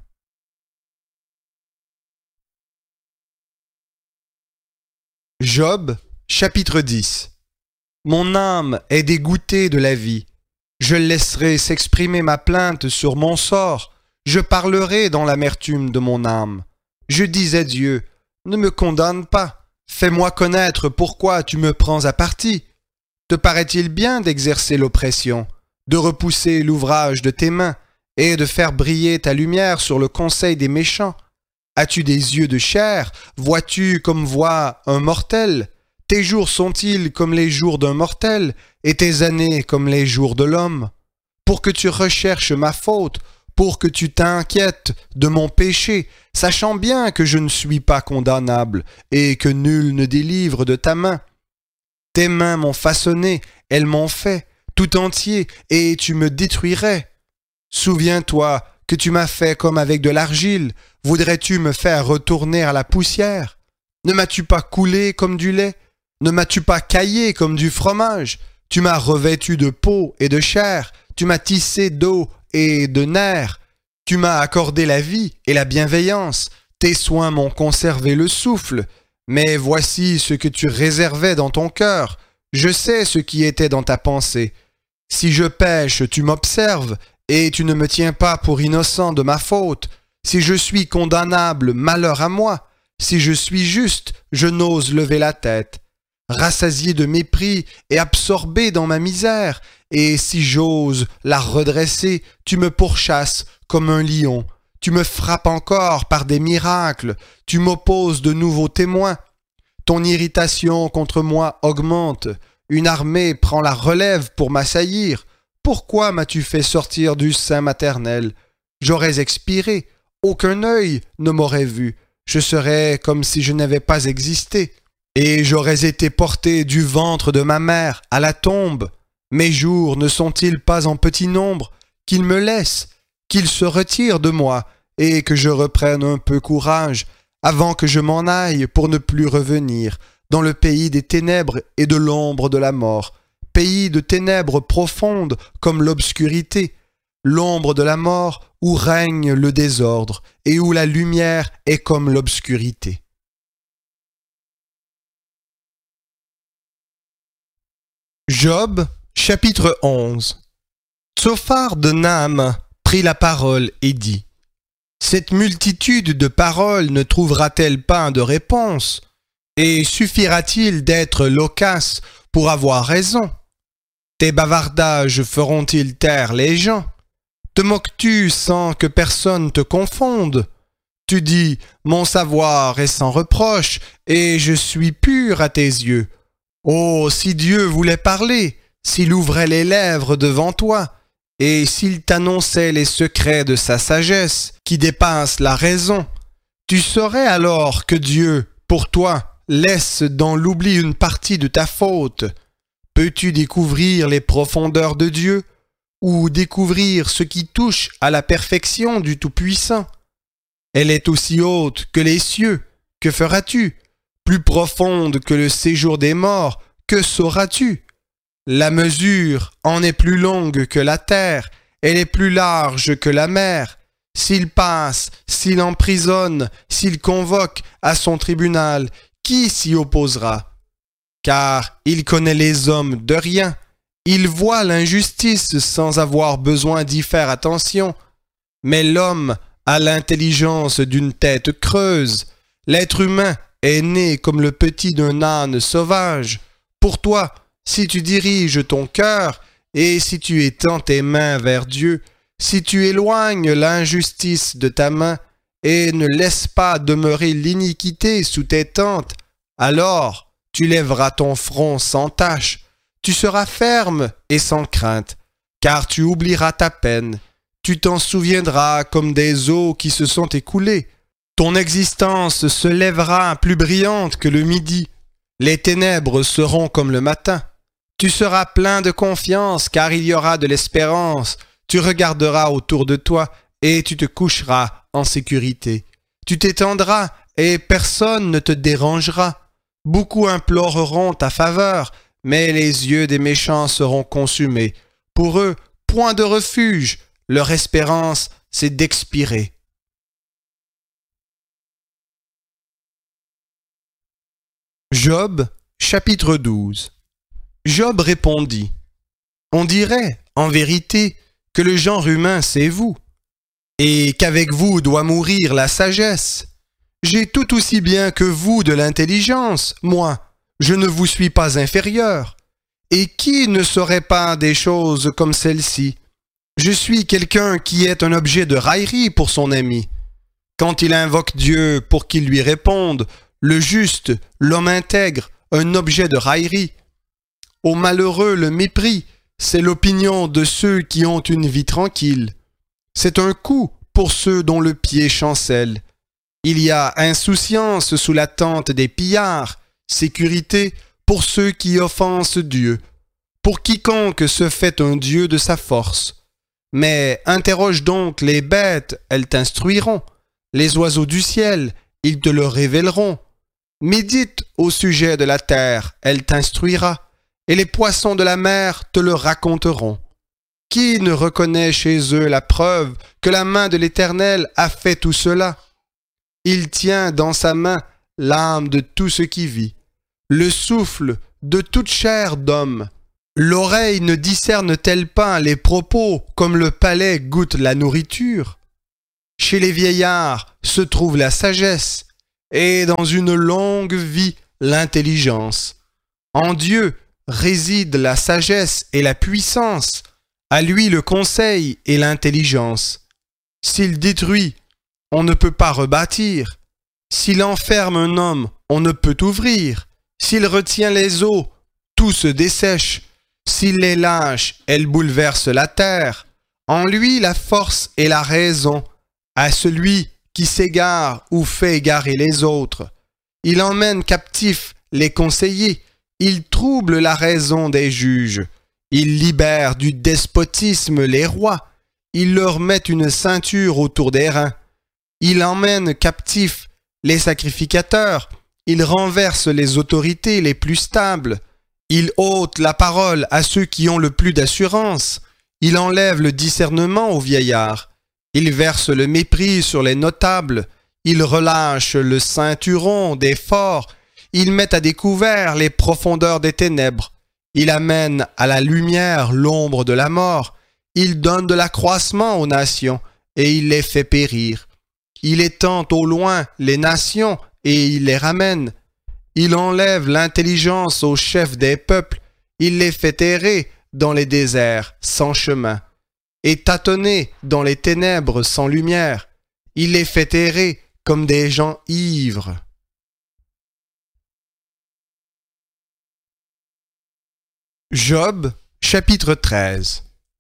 Job, chapitre 10. Mon âme est dégoûtée de la vie. Je laisserai s'exprimer ma plainte sur mon sort. Je parlerai dans l'amertume de mon âme. Je dis à Dieu, ne me condamne pas. Fais-moi connaître pourquoi tu me prends à partie. Te paraît-il bien d'exercer l'oppression, de repousser l'ouvrage de tes mains et de faire briller ta lumière sur le conseil des méchants? As-tu des yeux de chair? Vois-tu comme voit un mortel? Tes jours sont-ils comme les jours d'un mortel, et tes années comme les jours de l'homme? Pour que tu recherches ma faute, pour que tu t'inquiètes de mon péché, sachant bien que je ne suis pas condamnable, et que nul ne délivre de ta main. Tes mains m'ont façonné, elles m'ont fait, tout entier, et tu me détruirais. Souviens-toi que tu m'as fait comme avec de l'argile, voudrais-tu me faire retourner à la poussière? Ne m'as-tu pas coulé comme du lait? Ne m'as-tu pas caillé comme du fromage? Tu m'as revêtu de peau et de chair, tu m'as tissé d'eau et de nerfs, tu m'as accordé la vie et la bienveillance, tes soins m'ont conservé le souffle, Mais voici ce que tu réservais dans ton cœur. Je sais ce qui était dans ta pensée. Si je pêche, tu m'observes, et tu ne me tiens pas pour innocent de ma faute. Si je suis condamnable, malheur à moi. Si je suis juste, je n'ose lever la tête. Rassasié de mépris et absorbé dans ma misère, et si j'ose la redresser, tu me pourchasses comme un lion. Tu me frappes encore par des miracles, tu m'opposes de nouveaux témoins. Ton irritation contre moi augmente, une armée prend la relève pour m'assaillir. Pourquoi m'as-tu fait sortir du sein maternel? J'aurais expiré, aucun œil ne m'aurait vu, je serais comme si je n'avais pas existé. Et j'aurais été porté du ventre de ma mère à la tombe. Mes jours ne sont-ils pas en petit nombre? Qu'il me laisse, qu'il se retire de moi, et que je reprenne un peu courage, avant que je m'en aille pour ne plus revenir, dans le pays des ténèbres et de l'ombre de la mort, pays de ténèbres profondes comme l'obscurité, l'ombre de la mort où règne le désordre, et où la lumière est comme l'obscurité. Job, chapitre 11. Tsophar de Naam prit la parole et dit: Cette multitude de paroles ne trouvera-t-elle pas de réponse? Et suffira-t-il d'être loquace pour avoir raison? Tes bavardages feront-ils taire les gens? Te moques-tu sans que personne te confonde? Tu dis: Mon savoir est sans reproche, et je suis pur à tes yeux. Oh, si Dieu voulait parler, s'il ouvrait les lèvres devant toi, et s'il t'annonçait les secrets de sa sagesse, qui dépassent la raison, tu saurais alors que Dieu, pour toi, laisse dans l'oubli une partie de ta faute. Peux-tu découvrir les profondeurs de Dieu, ou découvrir ce qui touche à la perfection du Tout-Puissant? Elle est aussi haute que les cieux, que feras-tu? Plus profonde que le séjour des morts, que sauras-tu? La mesure en est plus longue que la terre, elle est plus large que la mer. S'il passe, s'il emprisonne, s'il convoque à son tribunal, qui s'y opposera? Car il connaît les hommes de rien, il voit l'injustice sans avoir besoin d'y faire attention. Mais l'homme a l'intelligence d'une tête creuse, l'être humain est né comme le petit d'un âne sauvage. Pour toi, si tu diriges ton cœur, et si tu étends tes mains vers Dieu, si tu éloignes l'injustice de ta main, et ne laisses pas demeurer l'iniquité sous tes tentes, alors tu lèveras ton front sans tache, tu seras ferme et sans crainte, car tu oublieras ta peine, tu t'en souviendras comme des eaux qui se sont écoulées. Ton existence se lèvera plus brillante que le midi. Les ténèbres seront comme le matin. Tu seras plein de confiance car il y aura de l'espérance. Tu regarderas autour de toi et tu te coucheras en sécurité. Tu t'étendras et personne ne te dérangera. Beaucoup imploreront ta faveur, mais les yeux des méchants seront consumés. Pour eux, point de refuge. Leur espérance, c'est d'expirer. Job, chapitre 12. Job répondit: On dirait, en vérité, que le genre humain c'est vous, et qu'avec vous doit mourir la sagesse. J'ai tout aussi bien que vous de l'intelligence, moi, je ne vous suis pas inférieur. Et qui ne saurait pas des choses comme celle-ci? Je suis quelqu'un qui est un objet de raillerie pour son ami. Quand il invoque Dieu pour qu'il lui réponde, le juste, l'homme intègre, un objet de raillerie. Au malheureux, le mépris, c'est l'opinion de ceux qui ont une vie tranquille. C'est un coup pour ceux dont le pied chancelle. Il y a insouciance sous la tente des pillards, sécurité pour ceux qui offensent Dieu. Pour quiconque se fait un Dieu de sa force. Mais interroge donc les bêtes, elles t'instruiront. Les oiseaux du ciel, ils te le révéleront. Médite au sujet de la terre, elle t'instruira, et les poissons de la mer te le raconteront. Qui ne reconnaît chez eux la preuve que la main de l'Éternel a fait tout cela? Il tient dans sa main l'âme de tout ce qui vit, le souffle de toute chair d'homme. L'oreille ne discerne-t-elle pas les propos comme le palais goûte la nourriture? Chez les vieillards se trouve la sagesse, et dans une longue vie l'intelligence. En Dieu réside la sagesse et la puissance, à lui le conseil et l'intelligence. S'il détruit, on ne peut pas rebâtir. S'il enferme un homme, on ne peut ouvrir. S'il retient les eaux, tout se dessèche. S'il les lâche, elles bouleversent la terre. En lui la force et la raison, à celui qui s'égare ou fait égarer les autres. Il emmène captifs les conseillers, il trouble la raison des juges, il libère du despotisme les rois, il leur met une ceinture autour des reins, il emmène captifs les sacrificateurs, il renverse les autorités les plus stables, il ôte la parole à ceux qui ont le plus d'assurance, il enlève le discernement aux vieillards, il verse le mépris sur les notables, il relâche le ceinturon des forts, il met à découvert les profondeurs des ténèbres, il amène à la lumière l'ombre de la mort, il donne de l'accroissement aux nations et il les fait périr. Il étend au loin les nations et il les ramène. Il enlève l'intelligence aux chefs des peuples, il les fait errer dans les déserts sans chemin, et tâtonner dans les ténèbres sans lumière. Il les fait errer comme des gens ivres. Job, chapitre 13.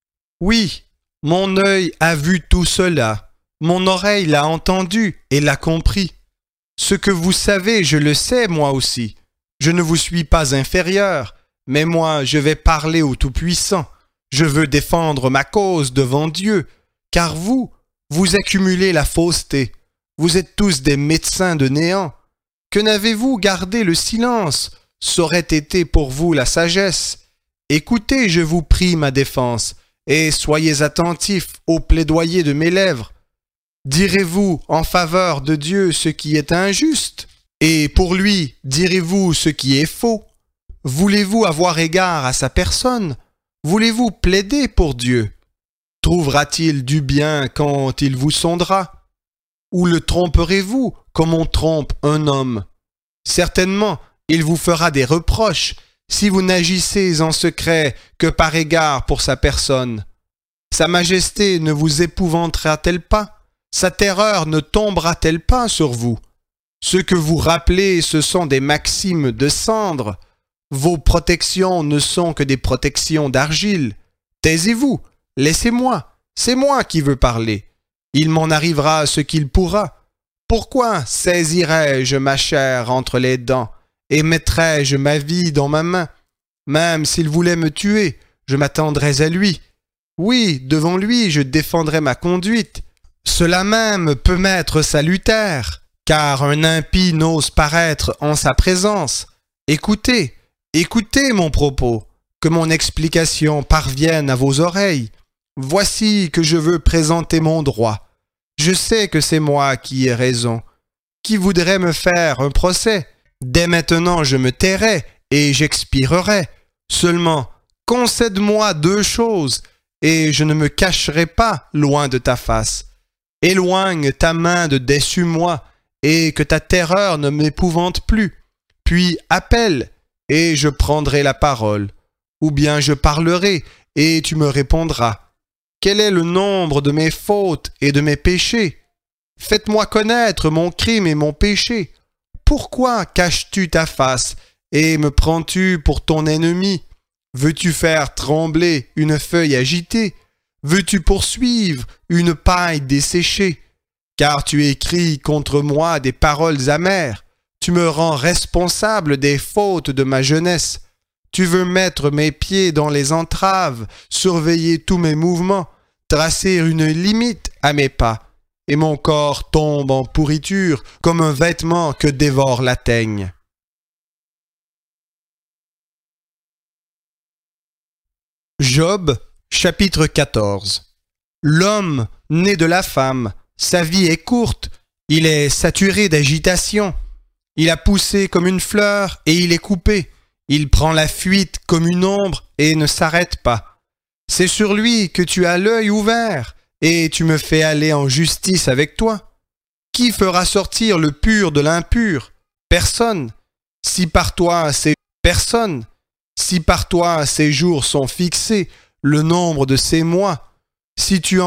Oui, mon œil a vu tout cela, mon oreille l'a entendu et l'a compris. Ce que vous savez, je le sais moi aussi. Je ne vous suis pas inférieur, mais moi je vais parler au Tout-Puissant. Je veux défendre ma cause devant Dieu, car vous accumulez la fausseté. Vous êtes tous des médecins de néant. Que n'avez-vous gardé le silence? C'aurait été pour vous la sagesse. Écoutez, je vous prie, ma défense, et soyez attentifs au plaidoyer de mes lèvres. Direz-vous en faveur de Dieu ce qui est injuste? Et pour lui, direz-vous ce qui est faux? Voulez-vous avoir égard à sa personne? Voulez-vous plaider pour Dieu? Trouvera-t-il du bien quand il vous sondera? Ou le tromperez-vous comme on trompe un homme? Certainement, il vous fera des reproches si vous n'agissez en secret que par égard pour sa personne. Sa majesté ne vous épouvantera-t-elle pas? Sa terreur ne tombera-t-elle pas sur vous? Ce que vous rappelez, ce sont des maximes de cendre. Vos protections ne sont que des protections d'argile. Taisez-vous, laissez-moi, c'est moi qui veux parler. Il m'en arrivera ce qu'il pourra. Pourquoi saisirais-je ma chair entre les dents et mettrais-je ma vie dans ma main? Même s'il voulait me tuer, je m'attendrais à lui. Oui, devant lui, je défendrais ma conduite. Cela même peut m'être salutaire, car un impie n'ose paraître en sa présence. Écoutez, écoutez mon propos, que mon explication parvienne à vos oreilles. Voici que je veux présenter mon droit. Je sais que c'est moi qui ai raison. Qui voudrait me faire un procès? Dès maintenant je me tairai et j'expirerai. Seulement, concède-moi 2 choses, et je ne me cacherai pas loin de ta face. Éloigne ta main de dessus moi, et que ta terreur ne m'épouvante plus. Puis appelle, et je prendrai la parole. Ou bien je parlerai, et tu me répondras. Quel est le nombre de mes fautes et de mes péchés? Faites-moi connaître mon crime et mon péché. Pourquoi caches-tu ta face et me prends-tu pour ton ennemi? Veux-tu faire trembler une feuille agitée? Veux-tu poursuivre une paille desséchée? Car tu écris contre moi des paroles amères. Tu me rends responsable des fautes de ma jeunesse. Tu veux mettre mes pieds dans les entraves, surveiller tous mes mouvements, tracer une limite à mes pas, et mon corps tombe en pourriture comme un vêtement que dévore la teigne. Job, chapitre 14. L'homme né de la femme, sa vie est courte, il est saturé d'agitation. Il a poussé comme une fleur et il est coupé. Il prend la fuite comme une ombre et ne s'arrête pas. C'est sur lui que tu as l'œil ouvert et tu me fais aller en justice avec toi. Qui fera sortir le pur de l'impur? Personne. Si par toi ces jours sont fixés, le nombre de ces mois, si tu